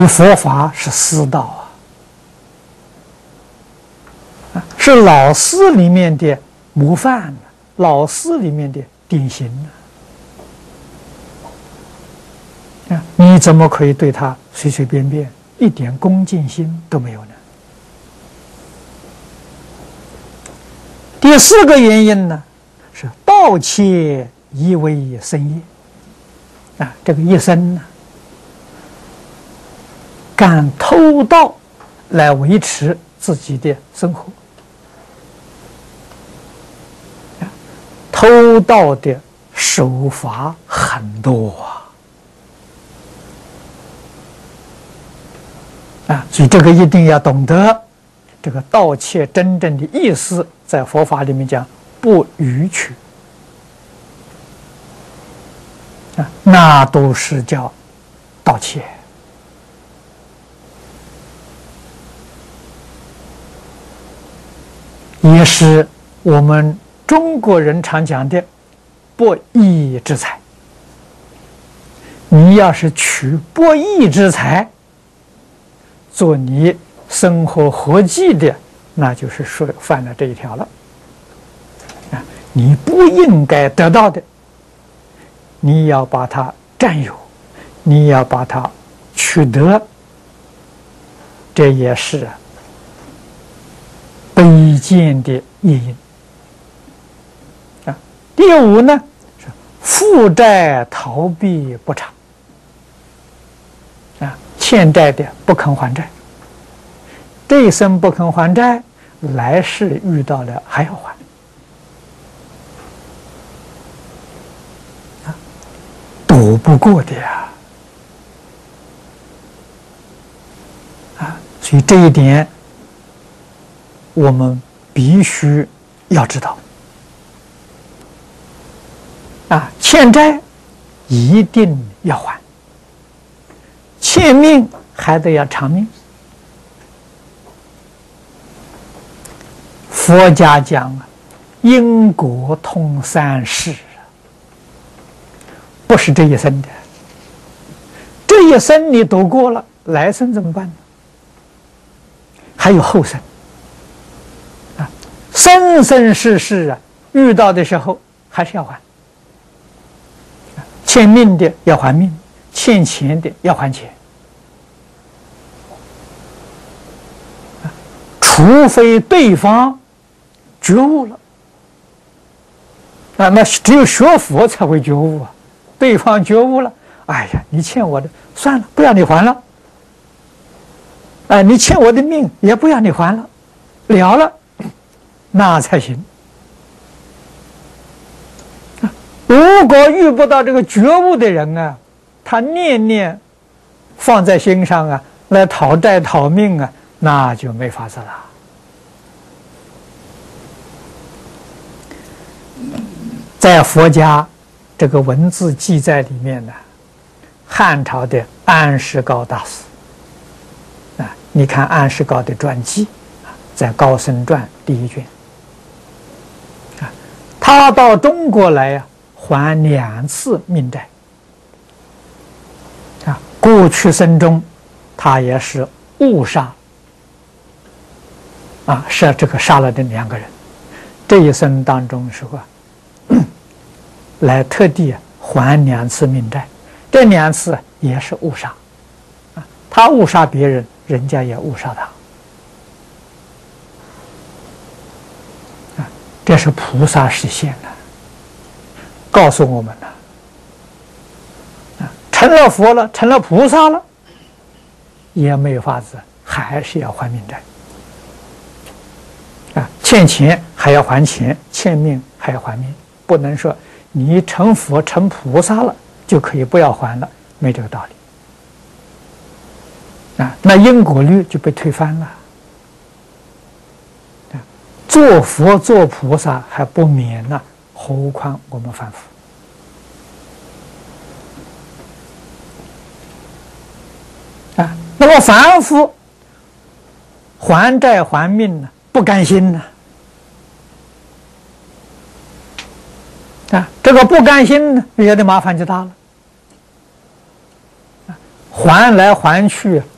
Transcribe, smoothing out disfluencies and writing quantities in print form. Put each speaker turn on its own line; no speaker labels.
佛法是师道啊，是老师里面的模范，老师里面的典型啊！你怎么可以对他随随便便，一点恭敬心都没有呢？第四个原因呢，是盗窃以为生业啊，这个一生呢，干偷盗来维持自己的生活。偷盗的手法很多啊，所以这个一定要懂得。这个盗窃真正的意思，在佛法里面讲不逾矩啊，那都是叫盗窃。也是我们中国人常讲的不义之财。你要是取不义之财做你生活活计的，那就是说犯了这一条了啊！你不应该得到的，你要把它占有，你要把它取得，这也是卑贱的业因啊。第五呢，是负债逃避不偿啊，欠债的不肯还债，这一生不肯还债，来世遇到了还要还啊，躲不过的呀啊！所以这一点我们必须要知道啊，欠债一定要还，欠命还得要偿命。佛家讲啊，因果通三世，不是这一生的。这一生你躲过了，来生怎么办呢？还有后生啊，生生世世啊，遇到的时候还是要还。欠命的要还命，欠钱的要还钱。除非对方觉悟了啊，那只有学佛才会觉悟啊。对方觉悟了，哎呀，你欠我的，算了，不要你还了。哎，你欠我的命也不要你还了，了了，那才行。如果遇不到这个觉悟的人啊，他念念放在心上啊，来讨债讨命啊，那就没法子了。在佛家这个文字记载里面呢，汉朝的安世高大师啊，你看安世高的传记啊，在《高僧传》第1卷啊，他到中国来啊，还2次命债啊，过去生中他也是误杀啊，是这个杀了这2个人，这一生当中是吧？来特地还2次命债，这2次也是误杀啊，他误杀别人，人家也误杀他啊，这是菩萨实现的，告诉我们了啊，成了佛了，成了菩萨了，也没有法子，还是要还命债啊，欠钱还要还钱，欠命还要还命，不能说你成佛成菩萨了就可以不要还了，没这个道理啊，那因果律就被推翻了啊，做佛做菩萨还不免呢，何况我们凡夫啊？那么凡夫还债还命呢，不甘心呢啊，这个不甘心呢，惹的麻烦就大了。还来还去，